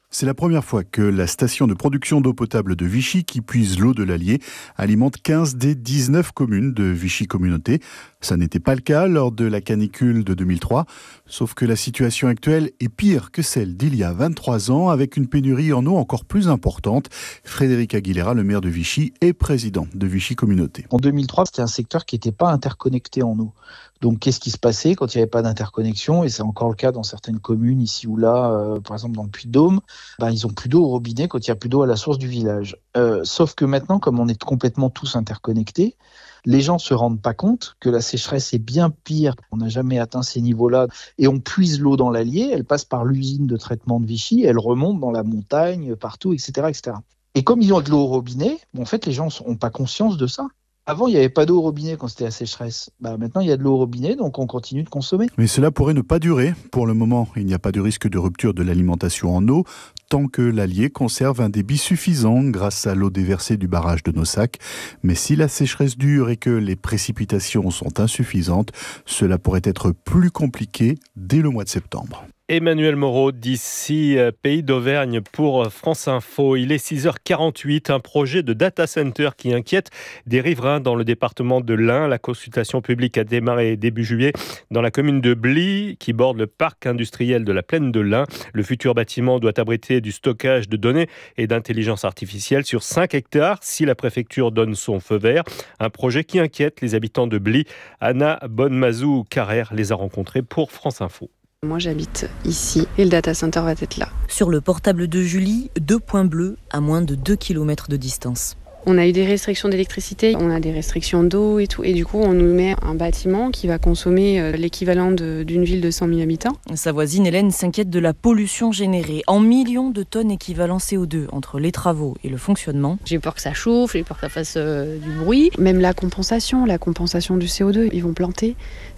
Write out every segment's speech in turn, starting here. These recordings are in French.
C'est la première fois que la station de production d'eau potable de Vichy, qui puise l'eau de l'Allier, alimente 15 des 19 communes de Vichy Communauté. Ça n'était pas le cas lors de la canicule de 2003, sauf que la situation actuelle est pire que celle d'il y a 23 ans, avec une pénurie en eau encore plus importante. Frédéric Aguilera, le maire de Vichy et président de Vichy Communauté. En 2003, c'était un secteur qui n'était pas interconnecté en eau. Donc, qu'est-ce qui se passait quand il n'y avait pas d'interconnexion ? Et c'est encore le cas dans certaines communes, ici ou là, par exemple dans le Puy-de-Dôme. Ils n'ont plus d'eau au robinet quand il n'y a plus d'eau à la source du village. Sauf que maintenant, comme on est complètement tous interconnectés, les gens ne se rendent pas compte que la sécheresse est bien pire. On n'a jamais atteint ces niveaux-là. Et on puise l'eau dans l'Allier, elle passe par l'usine de traitement de Vichy, elle remonte dans la montagne, partout, etc. etc. Et comme ils ont de l'eau au robinet, en fait, les gens n'ont pas conscience de ça. Avant, il n'y avait pas d'eau au robinet quand c'était la sécheresse. Maintenant, il y a de l'eau au robinet, donc on continue de consommer. Mais cela pourrait ne pas durer. Pour le moment, il n'y a pas de risque de rupture de l'alimentation en eau, tant que l'Allier conserve un débit suffisant grâce à l'eau déversée du barrage de Nossac. Mais si la sécheresse dure et que les précipitations sont insuffisantes, cela pourrait être plus compliqué dès le mois de septembre. Emmanuel Moreau, d'ici Pays d'Auvergne pour France Info. Il est 6h48, un projet de data center qui inquiète des riverains dans le département de l'Ain. La consultation publique a démarré début juillet dans la commune de Bly, qui borde le parc industriel de la plaine de l'Ain. Le futur bâtiment doit abriter du stockage de données et d'intelligence artificielle sur 5 hectares si la préfecture donne son feu vert. Un projet qui inquiète les habitants de Bly. Anna Bonnemazou-Carrère les a rencontrés pour France Info. Moi j'habite ici et le data center va être là. Sur le portable de Julie, 2 points bleus à moins de 2 km de distance. On a eu des restrictions d'électricité, on a des restrictions d'eau et tout. Et du coup, on nous met un bâtiment qui va consommer l'équivalent d'une ville de 100 000 habitants. Sa voisine Hélène s'inquiète de la pollution générée en millions de tonnes équivalent CO2 entre les travaux et le fonctionnement. J'ai peur que ça chauffe, j'ai peur que ça fasse du bruit. Même la compensation du CO2, ils vont planter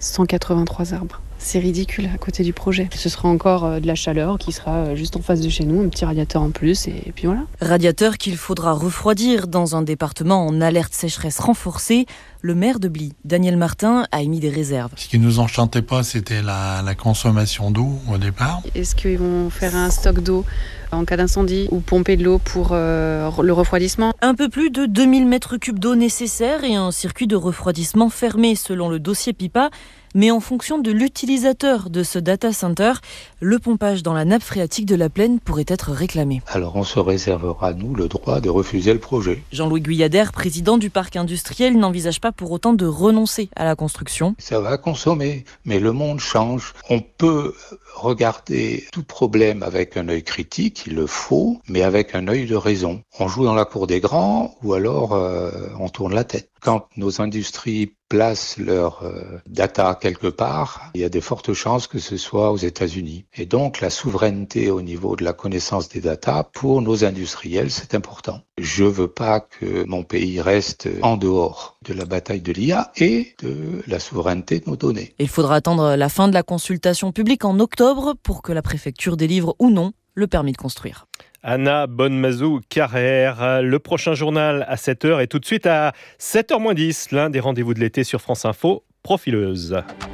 183 arbres. C'est ridicule à côté du projet. Ce sera encore de la chaleur qui sera juste en face de chez nous, un petit radiateur en plus et puis voilà. Radiateur qu'il faudra refroidir dans un département en alerte sécheresse renforcée. Le maire de Bly, Daniel Martin, a émis des réserves. Ce qui ne nous enchantait pas, c'était la consommation d'eau au départ. Est-ce qu'ils vont faire un stock d'eau en cas d'incendie ou pomper de l'eau pour le refroidissement ? Un peu plus de 2000 mètres cubes d'eau nécessaires et un circuit de refroidissement fermé selon le dossier PIPA. Mais en fonction de l'utilisateur de ce data center, le pompage dans la nappe phréatique de la plaine pourrait être réclamé. Alors on se réservera, nous, le droit de refuser le projet. Jean-Louis Guyadère, président du parc industriel, n'envisage pas pour autant de renoncer à la construction. Ça va consommer, mais le monde change. On peut regarder tout problème avec un œil critique, il le faut, mais avec un œil de raison. On joue dans la cour des grands ou alors on tourne la tête. Quand nos industries placent leur data quelque part, il y a des fortes chances que ce soit aux États-Unis. Et donc la souveraineté au niveau de la connaissance des data, pour nos industriels, c'est important. Je veux pas que mon pays reste en dehors de la bataille de l'IA et de la souveraineté de nos données. Il faudra attendre la fin de la consultation publique en octobre pour que la préfecture délivre ou non le permis de construire. Anna Bonnemazou-Carrère. Le prochain journal à 7h et tout de suite à 7h-10, l'un des rendez-vous de l'été sur France Info, Profileuse.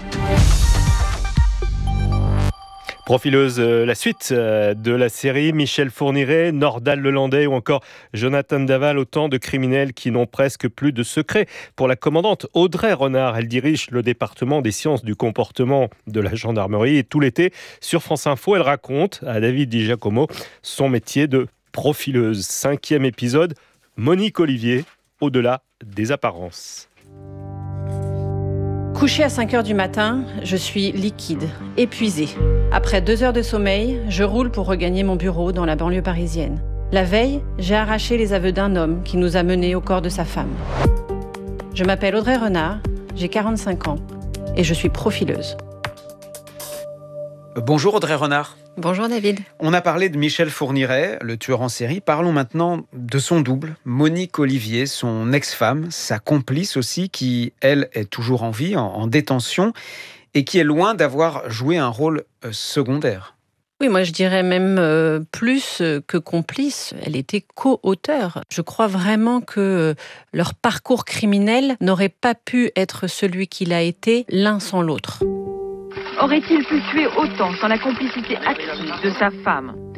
Profileuse, la suite de la série, Michel Fourniret, Nordal Lelandais ou encore Jonathan Daval, autant de criminels qui n'ont presque plus de secret. Pour la commandante Audrey Renard, elle dirige le département des sciences du comportement de la gendarmerie et tout l'été, sur France Info, elle raconte à David Di Giacomo son métier de profileuse. 5e épisode, Monique Olivier, au-delà des apparences. Couchée à 5h du matin, je suis liquide, épuisée. Après 2 heures de sommeil, je roule pour regagner mon bureau dans la banlieue parisienne. La veille, j'ai arraché les aveux d'un homme qui nous a menés au corps de sa femme. Je m'appelle Audrey Renard, j'ai 45 ans et je suis profileuse. Bonjour Audrey Renard. Bonjour David. On a parlé de Michel Fourniret, le tueur en série. Parlons maintenant de son double, Monique Olivier, son ex-femme, sa complice aussi, qui, elle, est toujours en vie, en détention, et qui est loin d'avoir joué un rôle secondaire. Oui, moi je dirais même plus que complice, elle était co-auteure. Je crois vraiment que leur parcours criminel n'aurait pas pu être celui qu'il a été l'un sans l'autre. Aurait-il pu tuer autant sans la complicité active de sa femme ?